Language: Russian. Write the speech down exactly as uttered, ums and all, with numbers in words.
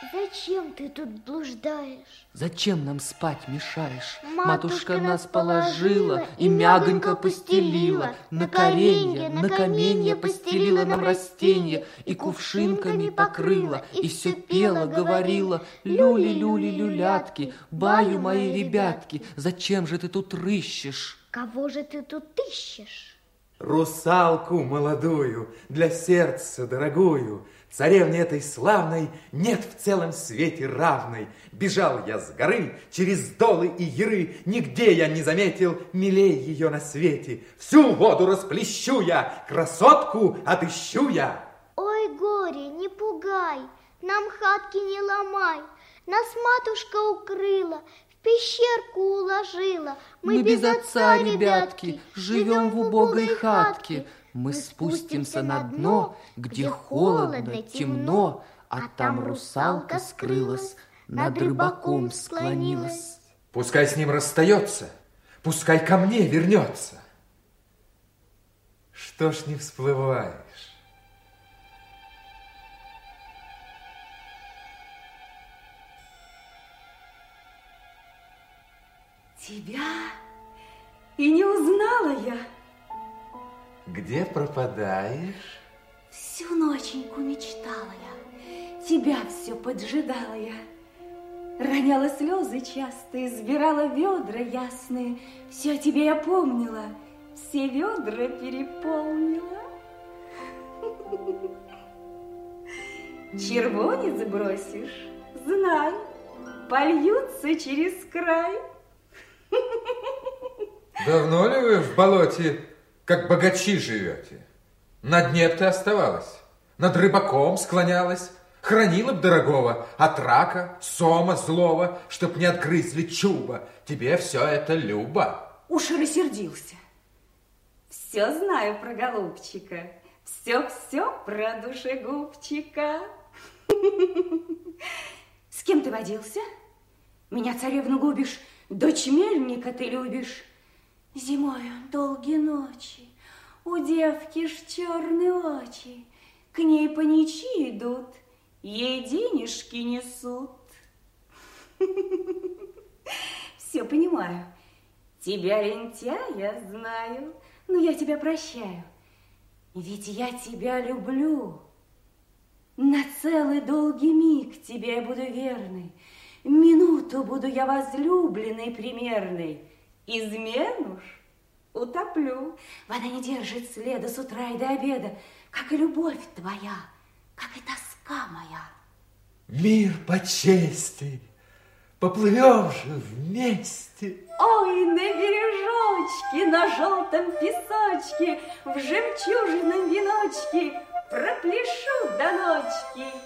Зачем ты тут блуждаешь? Зачем нам спать мешаешь? Матушка, Матушка нас положила положила и мягонько постелила, на коренья, на каменья постелила нам растенья, и кувшинками покрыла, и все пела, говорила: люли-люли, люлятки, баю мои ребятки, зачем же ты тут рыщешь? Кого же ты тут ищешь? Русалку молодую, для сердца дорогую. Царевне этой славной нет в целом свете равной. Бежал я с горы, через долы и яры, нигде я не заметил милей ее на свете. Всю воду расплещу я, красотку отыщу я. Ой, горе, не пугай, нам хатки не ломай. Нас матушка укрыла, в пещерку уложила. Мы, Мы без отца, ребятки, живем в убогой хатке. Мы спустимся на дно, где холодно, темно, а там русалка скрылась, над рыбаком склонилась. Пускай с ним расстается, пускай ко мне вернется. Что ж не всплываешь? Тебя и не узнала я. Где пропадаешь? Всю ноченьку мечтала я, тебя все поджидала я. Роняла слезы частые, сбирала ведра ясные. Все о тебе я помнила, все ведра переполнила. Червонец бросишь, знай, польются через край. Давно ли вы в болоте, как богачи, живете? На дне б ты оставалась, над рыбаком склонялась, хранила б дорогого от рака, сома злого, чтоб не отгрызли чуба. Тебе все это любо. Уж рассердился. Все знаю про голубчика, все-все про душегубчика. С кем ты водился? Меня, царевну, губишь, дочь мельника ты любишь. Зимою долгие ночи, у девки ж черные очи, к ней паничи идут, ей денежки несут. Все понимаю, тебя, лентяя, знаю, но я тебя прощаю, ведь я тебя люблю. На целый долгий миг тебе я буду верной, минуту буду я возлюбленной примерной. Измену ж утоплю. Вода не держит следа с утра и до обеда, как и любовь твоя, как и тоска моя. Мир по чести, поплывем же вместе. Ой, на бережочке, на желтом песочке, в жемчужном веночке пропляшу до ночки.